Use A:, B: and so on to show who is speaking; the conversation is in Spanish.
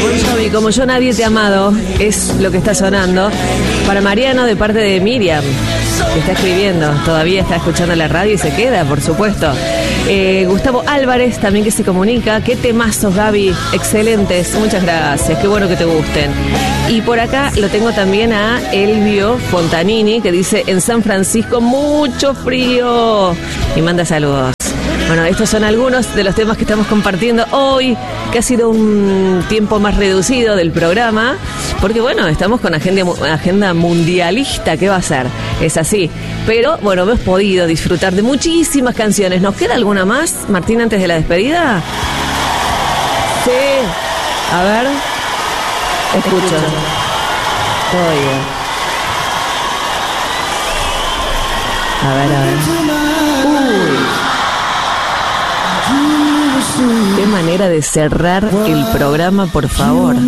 A: Bon Jovi, Como yo nadie te ha amado, es lo que está sonando. Para Mariano, de parte de Miriam, que está escribiendo, todavía está escuchando la radio y se queda, por supuesto. Gustavo Álvarez, también, que se comunica. Qué temazos, Gaby, excelentes, muchas gracias, qué bueno que te gusten. Y por acá lo tengo también a Elvio Fontanini, que dice: en San Francisco mucho frío, y manda saludos. Bueno, estos son algunos de los temas que estamos compartiendo hoy, que ha sido un tiempo más reducido del programa, porque bueno, estamos con agenda mundialista. ¿Qué va a ser? Es así. Pero bueno, hemos podido disfrutar de muchísimas canciones. ¿Nos queda alguna más, Martín, antes de la despedida? Sí. A ver. Escucho. Todo bien. A ver. Qué manera de cerrar el programa, por favor.